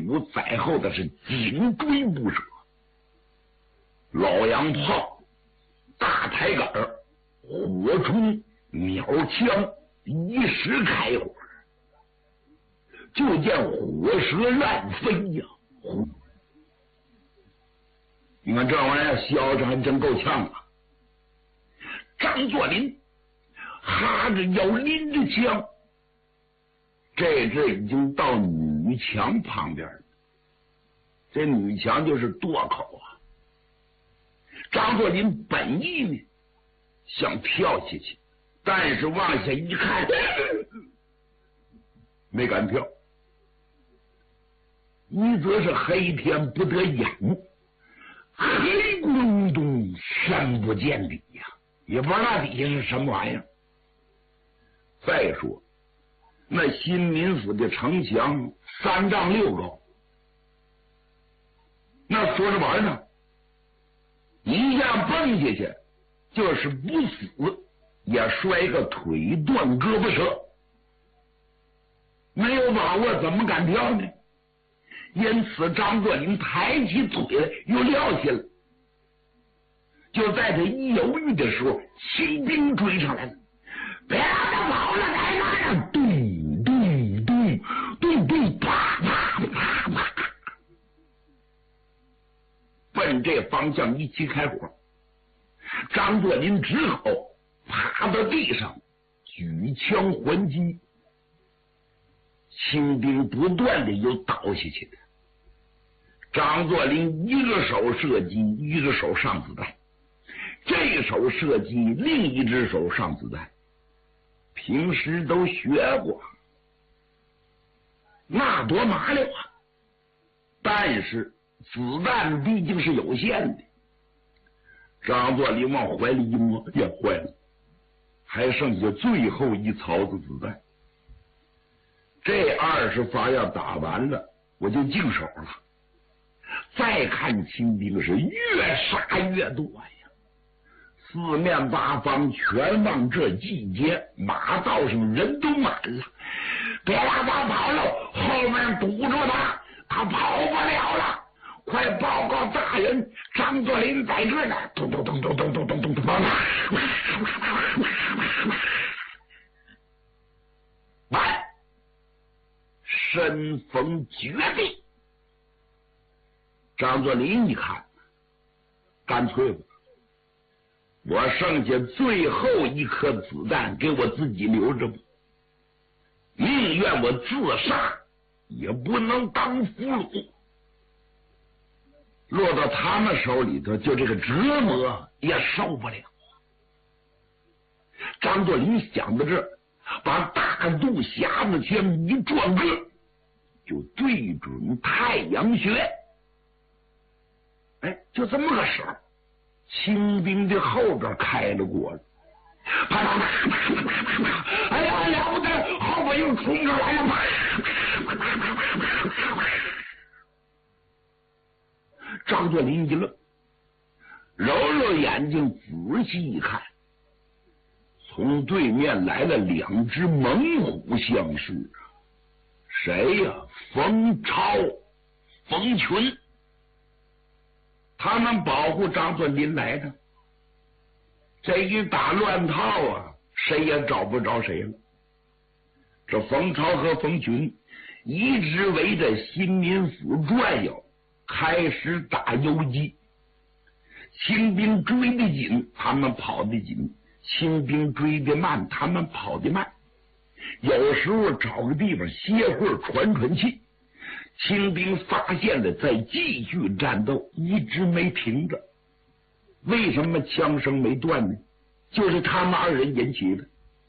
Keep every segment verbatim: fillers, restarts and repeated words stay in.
伍在后的是紧追不舍，老洋炮、大抬杆、火铳、鸟枪一时开火，就见火舌乱飞呀、啊！你看这玩意儿削着还真够呛啊！张作霖哈着腰拎着枪，这阵已经到女墙旁边了。这女墙就是垛口啊。张作霖本意呢想跳下去，但是往下一看，没敢跳。一则是黑天不得眼，黑咕咚深不见底呀、啊，也不知道那底下是什么玩意儿。再说那新民府的城墙三丈六高，那说着玩呢，一下蹦下去，就是不死也摔个腿断胳膊折，没有把握怎么敢跳呢？因此张作霖抬起腿来又撂下了。就在他一犹豫的时候，清兵追上来了，别让他跑了，来来来，咚咚咚咚咚，啪啪啪啪，奔这方向一起开火。张作霖只好趴到地上举枪还击，清兵不断的又倒下去了。张作霖一个手射击，一个手上子弹，这手射击，另一只手上子弹，平时都学过，那多麻溜啊！但是子弹毕竟是有限的。张作霖往怀里一摸，也坏了，还剩下最后一槽子子弹。这二十发要打完了，我就净手了。再看清兵是越杀越多呀，四面八方全往这集结，马道上人都满了。别让他跑了，后面堵住他，他跑不了了。快报告大人，张作霖在这呢！咚咚咚咚咚咚咚咚咚！完，身逢绝地。张作霖一看，干脆吧，我剩下最后一颗子弹给我自己留着吧，宁愿我自杀，也不能当俘虏。落到他们手里头，就这个折磨也受不了。张作霖想到这儿，把大肚匣子枪一转个，就对准太阳穴。哎，就这么个时候，清兵的后边开了过来，啪啪啪啪啪啪啪！哎呀，了不得，后边又冲着来了！啪啪啪啪啪啪啪啪！张作霖一愣，揉揉眼睛，仔细一看，从对面来了两只猛虎相视啊！谁呀、啊？冯超、冯群。他们保护张作霖来的，这一打乱套啊，谁也找不着谁了。这冯超和冯群一直围着新民府转悠，开始打游击。清兵追得紧，他们跑得紧；清兵追得慢，他们跑得慢。有时候找个地方歇会儿，喘喘气。清兵发现了，再继续战斗，一直没停着。为什么枪声没断呢？就是他们二人引起的。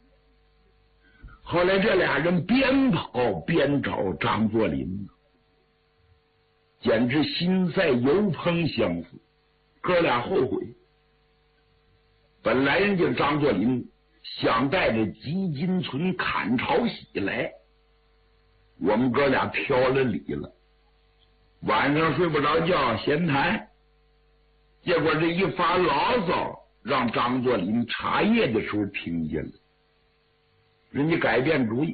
后来这俩人边跑边找张作霖，简直心赛油烹相似。哥俩后悔，本来人家张作霖想带着吉金存、砍朝喜来，我们哥俩挑了理了，晚上睡不着觉闲谈，结果这一发牢骚让张作霖茶叶的时候听见了，人家改变主意。